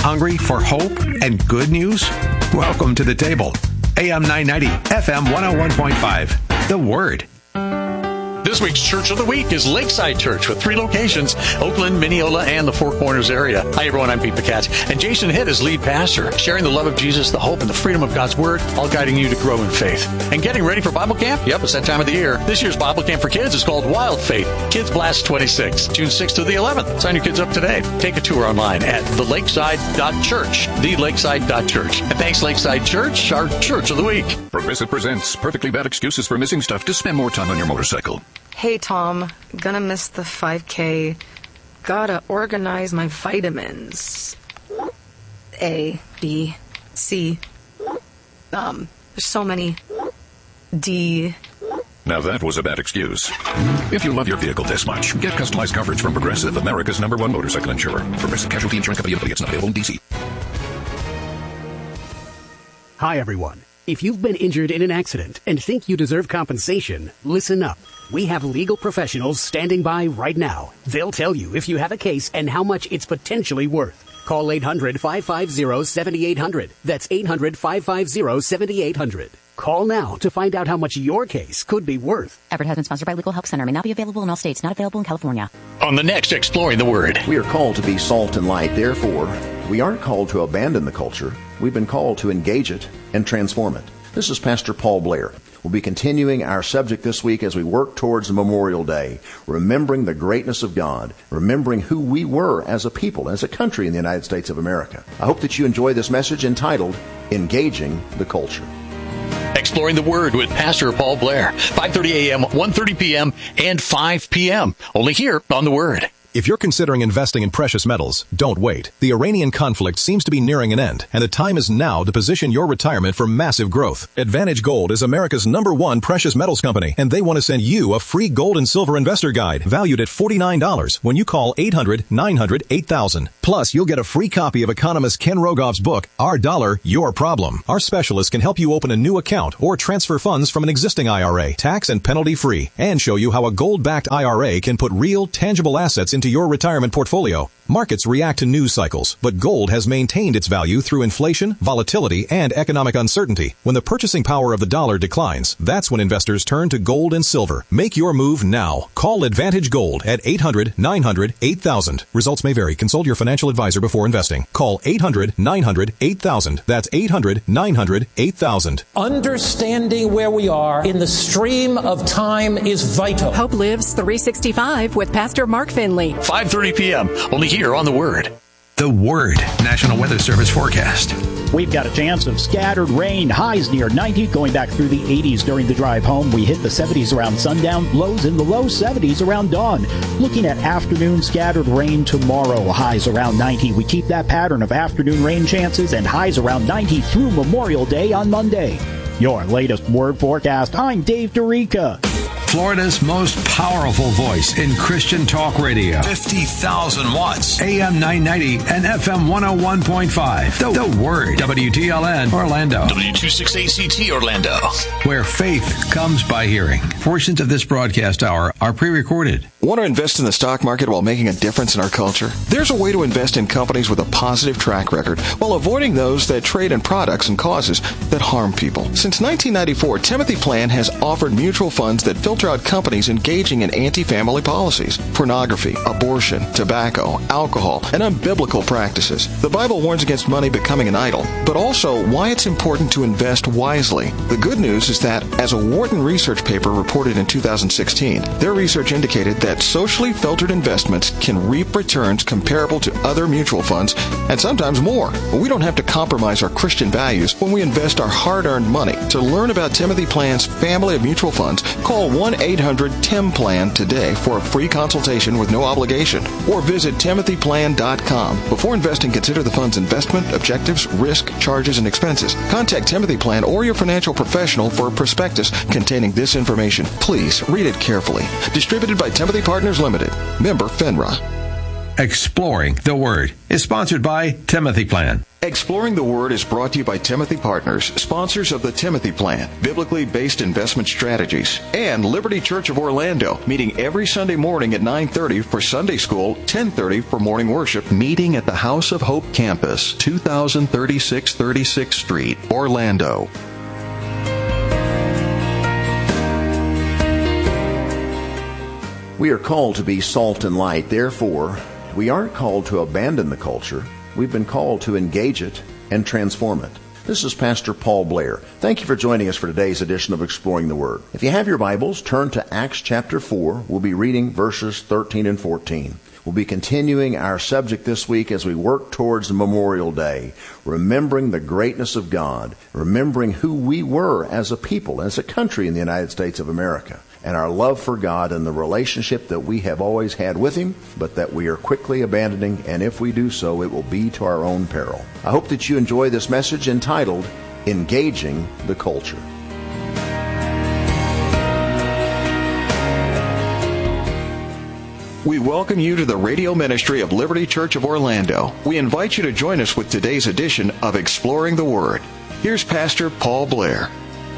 Hungry for hope and good news? Welcome to the table. AM 990, FM 101.5. The Word. This week's Church of the Week is Lakeside Church with 3 locations, Oakland, Mineola, and the Four Corners area. Hi, everyone. I'm Pete Picatz. And Jason Hitt is lead pastor, sharing the love of Jesus, the hope, and the freedom of God's Word, all guiding you to grow in faith. And getting ready for Bible Camp? Yep, it's that time of the year. This year's Bible Camp for kids is called Wild Faith. Kids Blast 26, June 6th to the 11th. Sign your kids up today. Take a tour online at thelakeside.church, thelakeside.church. And thanks, Lakeside Church, our Church of the Week. Progressive presents Perfectly Bad Excuses for Missing Stuff to Spend More Time on Your Motorcycle. Hey, Tom, gonna miss the 5K. Gotta organize my vitamins. A, B, C. There's so many. D. Now that was a bad excuse. If you love your vehicle this much, get customized coverage from Progressive, America's #1 motorcycle insurer. Progressive Casualty Insurance Company affiliates not available in D.C. Hi, everyone. If you've been injured in an accident and think you deserve compensation, listen up. We have legal professionals standing by right now. They'll tell you if you have a case and how much it's potentially worth. Call 800-550-7800. That's 800-550-7800. Call now to find out how much your case could be worth. Advertisement sponsored by Legal Help Center. May not be available in all states. Not available in California. On the next Exploring the Word. We are called to be salt and light. Therefore, we aren't called to abandon the culture. We've been called to engage it and transform it. This is Pastor Paul Blair. We'll be continuing our subject this week as we work towards Memorial Day, remembering the greatness of God, remembering who we were as a people, as a country in the United States of America. I hope that you enjoy this message entitled, Engaging the Culture. Exploring the Word with Pastor Paul Blair, 5:30 a.m., 1:30 p.m., and 5 p.m. Only here on The Word. If you're considering investing in precious metals, don't wait. The Iranian conflict seems to be nearing an end, and the time is now to position your retirement for massive growth. Advantage Gold is America's #1 precious metals company, and they want to send you a free gold and silver investor guide valued at $49 when you call 800-900-8000. Plus, you'll get a free copy of economist Ken Rogoff's book, Our Dollar, Your Problem. Our specialists can help you open a new account or transfer funds from an existing IRA, tax and penalty free, and show you how a gold-backed IRA can put real, tangible assets into your retirement portfolio. Markets react to news cycles, but gold has maintained its value through inflation, volatility, and economic uncertainty. When the purchasing power of the dollar declines, that's when investors turn to gold and silver. Make your move now. Call Advantage Gold at 800-900-8000. Results may vary. Consult your financial advisor before investing. Call 800-900-8000. That's 800-900-8000. Understanding where we are in the stream of time is vital. Hope Lives 365 with Pastor Mark Finley. 5:30 p.m. Only here on The Word. The Word National Weather Service forecast. We've got a chance of scattered rain, highs near 90, going back through the 80s during the drive home. We hit the 70s around sundown, lows in the low 70s around dawn. Looking at afternoon scattered rain tomorrow, highs around 90. We keep that pattern of afternoon rain chances and highs around 90 through Memorial Day on Monday. Your latest Word forecast, I'm Dave DeRica. Florida's most powerful voice in Christian talk radio. 50,000 watts. AM 990 and FM 101.5. The Word. WTLN Orlando. W26ACT Orlando. Where faith comes by hearing. Portions of this broadcast hour are pre-recorded. Want to invest in the stock market while making a difference in our culture? There's a way to invest in companies with a positive track record while avoiding those that trade in products and causes that harm people. Since 1994, Timothy Plan has offered mutual funds that filter out companies engaging in anti-family policies, pornography, abortion, tobacco, alcohol, and unbiblical practices. The Bible warns against money becoming an idol, but also why it's important to invest wisely. The good news is that, as a Wharton research paper reported in 2016, their research indicated that socially filtered investments can reap returns comparable to other mutual funds, and sometimes more. But we don't have to compromise our Christian values when we invest our hard-earned money. To learn about Timothy Plan's family of mutual funds, call 1-800-TIM-PLAN today for a free consultation with no obligation, or visit timothyplan.com. Before investing, consider the fund's investment, objectives, risk, charges, and expenses. Contact Timothy Plan or your financial professional for a prospectus containing this information. Please read it carefully. Distributed by Timothy Partners Limited. Member FINRA. Exploring the Word is sponsored by Timothy Plan. Exploring the Word is brought to you by Timothy Partners, sponsors of the Timothy Plan, biblically based investment strategies, and Liberty Church of Orlando, meeting every Sunday morning at 9:30 for Sunday School, 10:30 for morning worship, meeting at the House of Hope campus, 2036 36th Street, Orlando. We are called to be salt and light. Therefore, we aren't called to abandon the culture. We've been called to engage it and transform it. This is Pastor Paul Blair. Thank you for joining us for today's edition of Exploring the Word. If you have your Bibles, turn to Acts chapter 4. We'll be reading verses 13 and 14. We'll be continuing our subject this week as we work towards Memorial Day, remembering the greatness of God, remembering who we were as a people, as a country in the United States of America, and our love for God and the relationship that we have always had with Him, but that we are quickly abandoning, and if we do so, it will be to our own peril. I hope that you enjoy this message entitled, Engaging the Culture. We welcome you to the radio ministry of Liberty Church of Orlando. We invite you to join us with today's edition of Exploring the Word. Here's Pastor Paul Blair.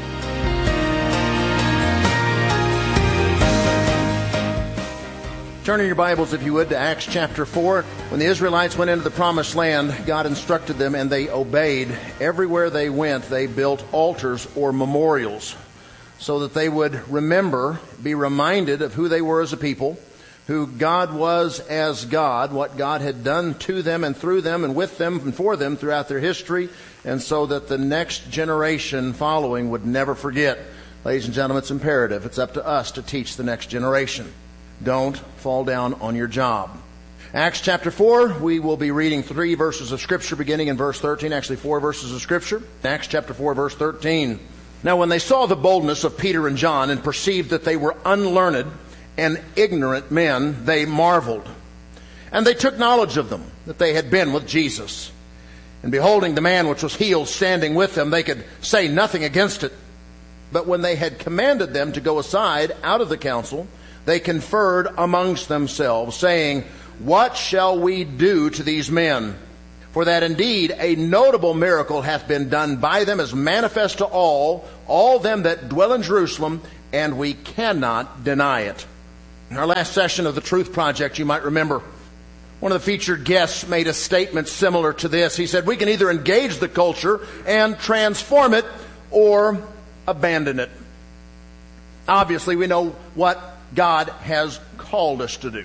Turn in your Bibles, if you would, to Acts chapter 4. When the Israelites went into the Promised Land, God instructed them and they obeyed. Everywhere they went, they built altars or memorials so that they would remember, be reminded of who they were as a people, who God was as God, what God had done to them and through them and with them and for them throughout their history, and so that the next generation following would never forget. Ladies and gentlemen, it's imperative. It's up to us to teach the next generation. Don't fall down on your job. Acts chapter 4, we will be reading 3 verses of Scripture beginning in verse 13, actually 4 verses of Scripture. Acts chapter 4, verse 13. Now when they saw the boldness of Peter and John and perceived that they were unlearned and ignorant men, they marveled. And they took knowledge of them, that they had been with Jesus. And beholding the man which was healed standing with them, they could say nothing against it. But when they had commanded them to go aside out of the council, they conferred amongst themselves, saying, What shall we do to these men? For that indeed a notable miracle hath been done by them, as manifest to all them that dwell in Jerusalem, and we cannot deny it. In our last session of the Truth Project, you might remember, one of the featured guests made a statement similar to this. He said, we can either engage the culture and transform it or abandon it. Obviously, we know what God has called us to do.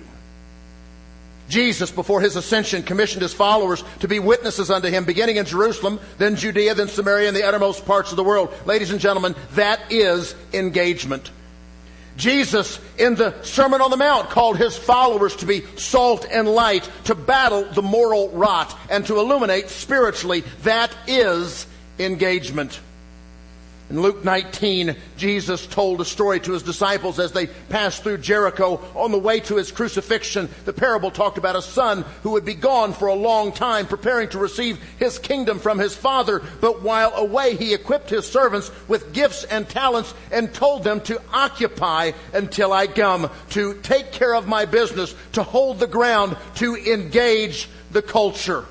Jesus, before His ascension, commissioned His followers to be witnesses unto Him, beginning in Jerusalem, then Judea, then Samaria, and the uttermost parts of the world. Ladies and gentlemen, that is engagement. Jesus, in the Sermon on the Mount, called His followers to be salt and light, to battle the moral rot, and to illuminate spiritually. That is engagement. In Luke 19, Jesus told a story to His disciples as they passed through Jericho on the way to His crucifixion. The parable talked about a son who would be gone for a long time, preparing to receive his kingdom from his father. But while away, he equipped his servants with gifts and talents and told them to occupy until I come, to take care of my business, to hold the ground, to engage the culture.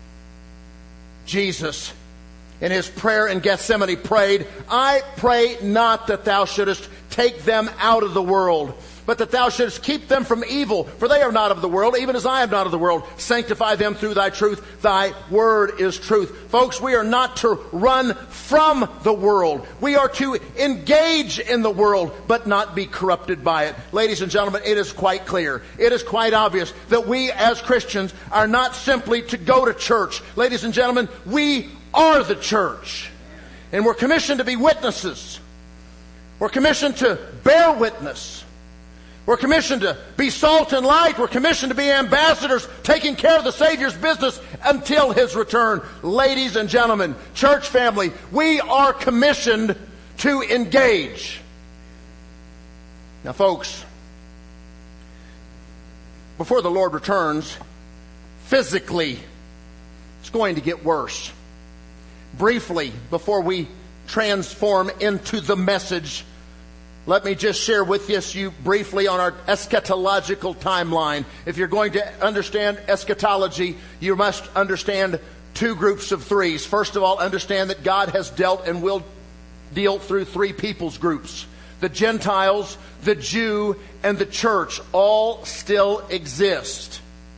Jesus, in His prayer in Gethsemane, prayed, I pray not that thou shouldest take them out of the world, but that thou shouldest keep them from evil. For they are not of the world, even as I am not of the world. Sanctify them through thy truth. Thy word is truth. Folks, we are not to run from the world. We are to engage in the world, but not be corrupted by it. Ladies and gentlemen, it is quite clear. It is quite obvious that we as Christians are not simply to go to church. Ladies and gentlemen, we are the church. And we're commissioned to be witnesses. We're commissioned to bear witness. We're commissioned to be salt and light. We're commissioned to be ambassadors, taking care of the Savior's business until His return. Ladies and gentlemen, church family, we are commissioned to engage. Now, folks, before the Lord returns, physically, it's going to get worse. Briefly, before we transform into the message, let me just share with you briefly on our eschatological timeline. If you're going to understand eschatology, you must understand two groups of threes. First of all, understand that God has dealt and will deal through three people's groups. The Gentiles, the Jew, and the church all still exist.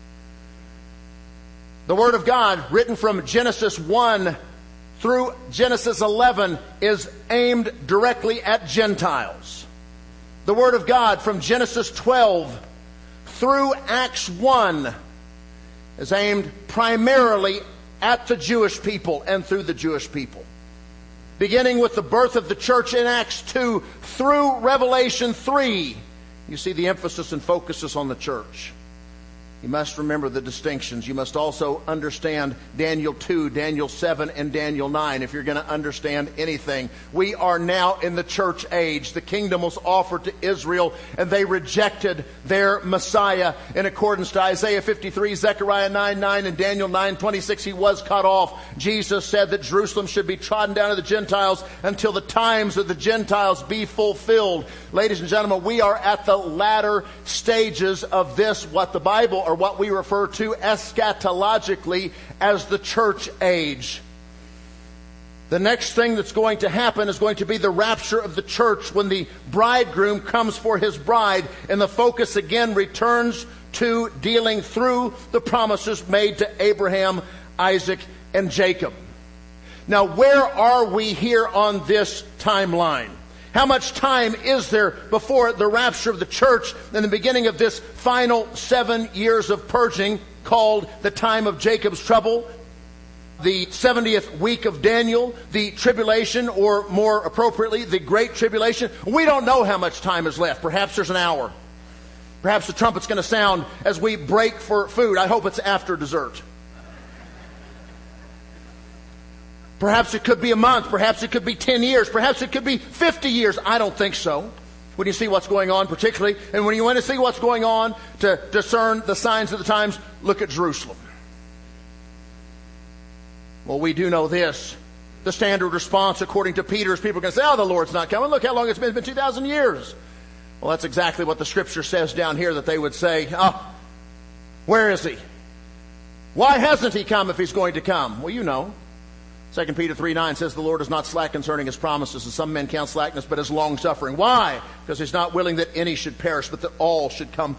The Word of God, written from Genesis 1 through Genesis 11, is aimed directly at Gentiles. The Word of God from Genesis 12 through Acts 1 is aimed primarily at the Jewish people and through the Jewish people. Beginning with the birth of the church in Acts 2 through Revelation 3, you see the emphasis and focus on the church. You must remember the distinctions. You must also understand Daniel 2, Daniel 7, and Daniel 9 if you're going to understand anything. We are now in the church age. The kingdom was offered to Israel, and they rejected their Messiah in accordance to Isaiah 53, Zechariah 9:9, and Daniel 9:26. He was cut off. Jesus said that Jerusalem should be trodden down to the Gentiles until the times of the Gentiles be fulfilled. Ladies and gentlemen, we are at the latter stages of this, what the Bible, or what we refer to eschatologically as the church age. The next thing that's going to happen is going to be the rapture of the church when the bridegroom comes for his bride, and the focus again returns to dealing through the promises made to Abraham, Isaac, and Jacob. Now, where are we here on this timeline? How much time is there before the rapture of the church and the beginning of this final 7 years of purging called the time of Jacob's trouble, the 70th week of Daniel, the tribulation, or more appropriately, the great tribulation? We don't know how much time is left. Perhaps there's an hour. Perhaps the trumpet's going to sound as we break for food. I hope it's after dessert. Perhaps it could be a month. Perhaps it could be 10 years. Perhaps it could be 50 years. I don't think so. When you see what's going on particularly, and when you want to see what's going on to discern the signs of the times, look at Jerusalem. Well, we do know this. The standard response, according to Peter, is people are going to say, oh, the Lord's not coming. Look how long it's been 2,000 years. Well, that's exactly what the Scripture says down here, that they would say, where is he? Why hasn't he come if he's going to come? Well, you know. 2 Peter 3:9 says the Lord is not slack concerning his promises, as some men count slackness, but is long-suffering. Why? Because he's not willing that any should perish, but that all should come